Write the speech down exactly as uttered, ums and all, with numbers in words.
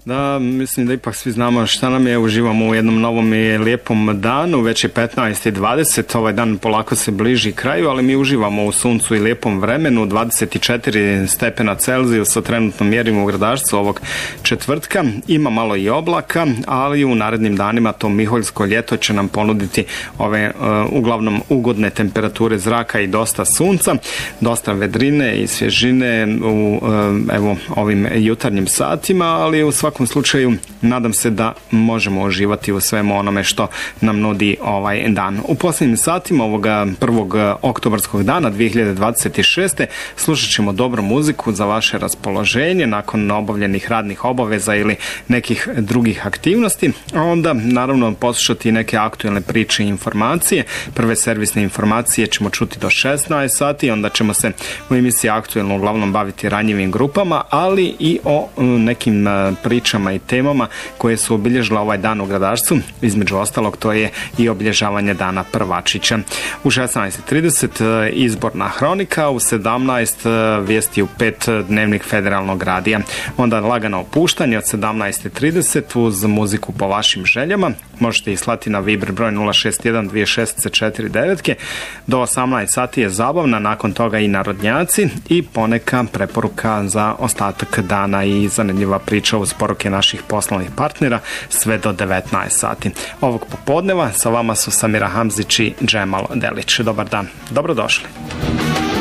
Da, mislim da ipak svi znamo šta nam je, uživamo u jednom novom i lijepom danu, već je petnaest i dvadeset, ovaj dan polako se bliži kraju, ali mi uživamo u suncu i lijepom vremenu, dvadeset četiri stepena Celzijusa trenutno mjerimo u Gradačcu ovog četvrtka, ima malo i oblaka, ali u narednim danima to miholjsko ljeto će nam ponuditi ove uh, uglavnom ugodne temperature zraka i dosta sunca, dosta vedrine i svježine u uh, evo ovim jutarnjim satima, ali u svakom U svakom slučaju nadam se da možemo uživati u svemu onome što nam nudi ovaj dan. U posljednjim satima ovoga prvog oktobarskog dana dvije hiljade dvadeset šeste slušat ćemo dobru muziku za vaše raspoloženje nakon obavljenih radnih obaveza ili nekih drugih aktivnosti, a onda naravno poslušati neke aktuelne priče i informacije. Prve servisne informacije ćemo čuti do šesnaest sati, onda ćemo se u emisiji aktuelno uglavnom baviti ranjivim grupama, ali i o nekim pričama i temama koje su obilježile ovaj dan u Gradačcu. Između ostalog, to je i obilježavanje dana Prvačića. U šesnaest i trideset izborna hronika, u sedamnaest vijesti u pet dnevnik Federalnog radija. Onda lagano opuštanje od sedamnaest i trideset uz muziku po vašim željama. Možete ih slati na Viber broj nula šest jedan dvije šest četiri devet. Do osamnaest sati je zabavna, nakon toga i narodnjaci i poneka preporuka za ostatak dana i zanimljiva priča uz poruke naših poslovnih partnera sve do devetnaest sati. Ovog popodneva sa vama su Samira Hamzić i Džemal Delić. Dobar dan, dobrodošli.